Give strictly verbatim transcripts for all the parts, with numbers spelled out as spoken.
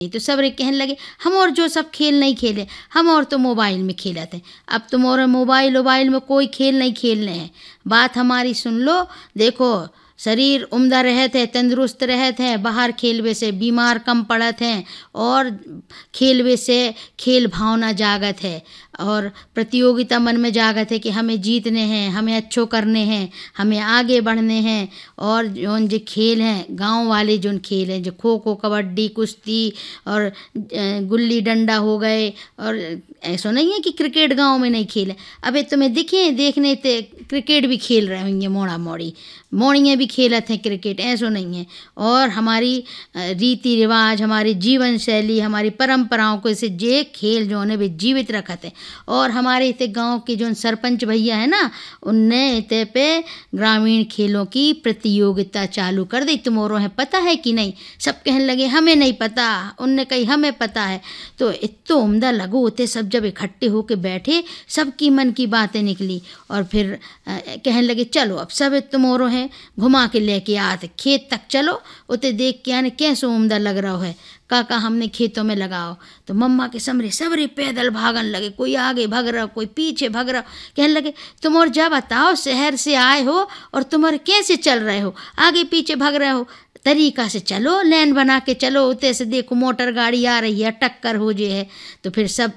तो सब रे कहने लगे हम और जो सब खेल नहीं खेले, हम और तो मोबाइल में खेला थे। अब तुम और मोबाइल मोबाइल में कोई खेल नहीं खेलने हैं। बात हमारी सुन लो। देखो शरीर उम्दा रहते हैं, तंदुरुस्त रहते हैं, बाहर खेलवे से बीमार कम पड़त हैं और खेलवे से खेल भावना जागत है और प्रतियोगिता मन में जागत है कि हमें जीतने हैं, हमें अच्छो करने हैं, हमें आगे बढ़ने हैं। और जोन जो खेल हैं गांव वाले जोन खेल हैं, जो खो खो कबड्डी कुश्ती और गुल्ली डंडा हो गए, और ऐसा नहीं है कि क्रिकेट गांव में नहीं खेले। अबे तुम्हें दिखे देखने ते क्रिकेट भी खेल रहे होंगे, मोड़ा मोड़ी मोड़ियाँ भी खेलत हैं क्रिकेट, ऐसा नहीं है। और हमारी रीति रिवाज, हमारी जीवन शैली, हमारी परंपराओं को इसे जे खेल जो है वे जीवित रखते हैं। और हमारे इतने गांव के जो सरपंच भैया है ना, उनने इतने पे ग्रामीण खेलों की प्रतियोगिता चालू कर दी। तुम और है पता है कि नहीं? सब कहने लगे हमें नहीं पता, उनने कही हमें पता है। तो इतना उम्दा लगो होते सब जब इकट्ठे होके बैठे, सबकी मन की बातें निकली और फिर कहने लगे चलो अब सब तुम और हैं घुमा के लेके आते खेत तक, चलो उते देख के आने कैसे उम्दा लग रहा है। काका हमने खेतों में लगाओ। तो मम्मा के समरे सबरे पैदल भागन लगे, कोई आगे भाग रहा, कोई पीछे भाग रहा। कहने लगे तुम और जा बताओ, शहर से आए हो और तुम और कैसे चल रहे हो, आगे पीछे भाग रहे हो, तरीका से चलो, लाइन बना के चलो। उते से देखो मोटर गाड़ी आ रही है, टक्कर हो जे है। तो फिर सब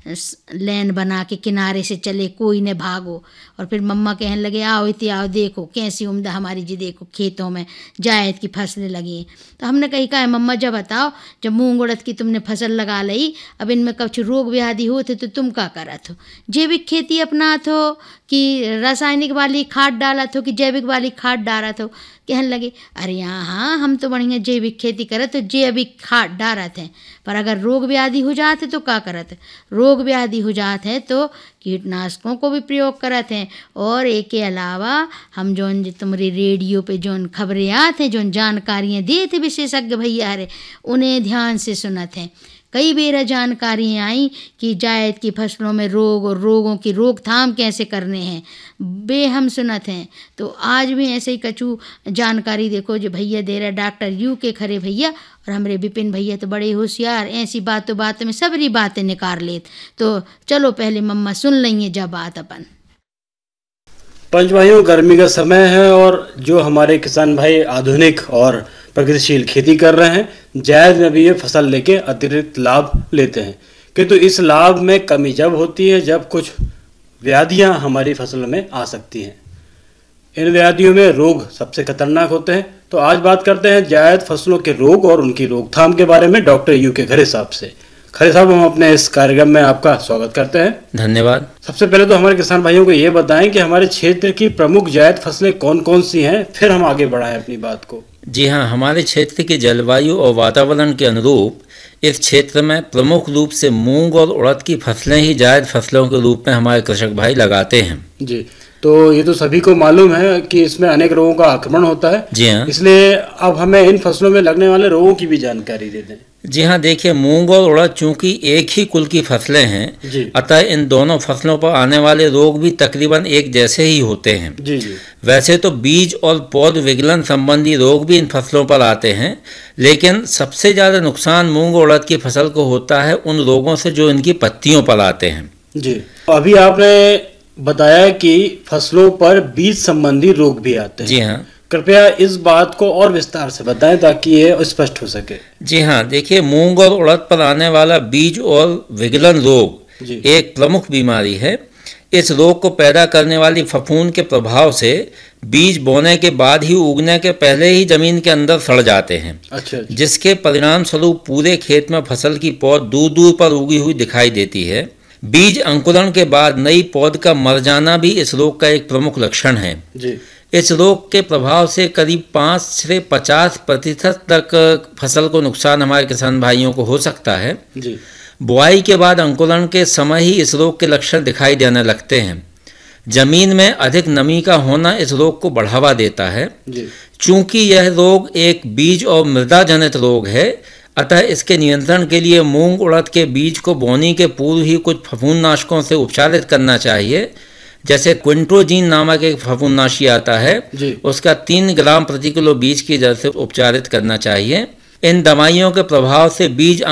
लैन बना के किनारे से चले, कोई ने भागो। और फिर मम्मा कहने लगे आओ इतनी आओ देखो कैसी उम्दा हमारी जी, देखो खेतों में जायद की फसलें लगी हैं। तो हमने कही कहा मम्मा जब बताओ, जब मूंग उड़द की तुमने फसल लगा ली, अब इनमें कुछ रोग व्याधि होते तो तुम क्या करत हो? जैविक खेती अपनात हो कि रासायनिक वाली खाद डालत हो कि जैविक वाली खाद डालत हो? कहने लगे अरे यहाँ हाँ हम तो बढ़िया जैविक खेती करत, तो जैविक खाद डालत हैं। पर अगर रोग व्याधि हो जाते तो क्या करत? रोग व्याधि हो जाते हैं तो कीटनाशकों को भी प्रयोग करत हैं। और एक के अलावा हम जोन तुम्हारे रेडियो पे जोन खबरें आते हैं, जोन जानकारियाँ देते विशेषज्ञ भैया रे, उन्हें ध्यान से सुनत हैं। कई बेरा जानकारियाँ आई कि जायद की फसलों में रोग और रोगों की रोकथाम कैसे करने हैं, बे हम सुनत हैं। तो आज भी ऐसे ही कछु जानकारी देखो जो भैया दे रहा, डॉक्टर यू के खरे भैया और हमारे विपिन भैया तो बड़े होशियार, ऐसी बातों बात में सबरी बातें निकाल लेत। तो चलो पहले मम्मा सुन लेंगे जब बात अपन। पंच भाइयों, गर्मी का समय है और जो हमारे किसान भाई आधुनिक और प्रगतिशील खेती कर रहे हैं, जायद में भी ये फसल लेके अतिरिक्त लाभ लेते हैं। किंतु इस लाभ में कमी जब होती है जब कुछ व्याधियां हमारी फसलों में आ सकती हैं। इन व्याधियों में रोग सबसे खतरनाक होते हैं। तो आज बात करते हैं जायद फसलों के रोग और उनकी रोकथाम के बारे में डॉक्टर यू के खरे साहब से। खरे साहब, हम अपने इस कार्यक्रम में आपका स्वागत करते हैं। धन्यवाद। सबसे पहले तो हमारे किसान भाइयों को ये बताएं कि हमारे क्षेत्र की प्रमुख जायद फसलें कौन कौन सी हैं, फिर हम आगे बढ़ाएं अपनी बात को। जी हाँ, हमारे क्षेत्र की जलवायु और वातावरण के अनुरूप इस क्षेत्र में प्रमुख रूप से मूंग और उड़द की फसलें ही जायद फसलों के रूप में हमारे कृषक भाई लगाते हैं। जी, तो ये तो सभी को मालूम है कि इसमें अनेक रोगों का आक्रमण होता है। जी हाँ, इसलिए अब हमें इन फसलों में लगने वाले रोगों की भी जानकारी दे दें। जी हाँ, देखिए मूंग और उड़द चूंकि एक ही कुल की फसलें हैं, अतः इन दोनों फसलों पर आने वाले रोग भी तकरीबन एक जैसे ही होते हैं। जी जी। वैसे तो बीज और पौध विगलन संबंधी रोग भी इन फसलों पर आते हैं, लेकिन सबसे ज़्यादा नुकसान मूंग और उड़द की फसल को होता है उन रोगों से जो इनकी पत्तियों पर आते हैं। जी, अभी आपने बताया कि फसलों पर बीज संबंधी रोग भी आते हैं। जी हाँ, कृपया इस बात को और विस्तार से बताएं ताकि ये स्पष्ट हो सके। जी हाँ, देखिए मूंग और उड़द पर आने वाला बीज और विगलन रोग एक प्रमुख बीमारी है। इस रोग को पैदा करने वाली फफूंद के प्रभाव से बीज बोने के बाद ही उगने के पहले ही जमीन के अंदर सड़ जाते हैं। अच्छा, अच्छा। जिसके परिणाम स्वरूप पूरे खेत में फसल की पौध दूर दूर पर उगी हुई दिखाई देती है। बीज अंकुरण के बाद नई पौध का मर जाना भी इस रोग का एक प्रमुख लक्षण है। जी। इस रोग के प्रभाव से करीब पाँच से पचास प्रतिशत तक फसल को नुकसान हमारे किसान भाइयों को हो सकता है। जी। बुआई के बाद अंकुरण के समय ही इस रोग के लक्षण दिखाई देने लगते हैं। जमीन में अधिक नमी का होना इस रोग को बढ़ावा देता है। जी। चूंकि यह रोग एक बीज और मृदा जनित रोग है, अतः इसके नियंत्रण के लिए मूंग उड़द के बीज को बोनी के पूर्व ही कुछ फफूंदनाशकों से उपचारित करना चाहिए। जैसे क्विंट्रोजीन नामक एक फफूंदनाशी आता है, उसका तीन ग्राम प्रति किलो बीज की दर से उपचारित करना चाहिए। इन दवाइयों के प्रभाव से बीज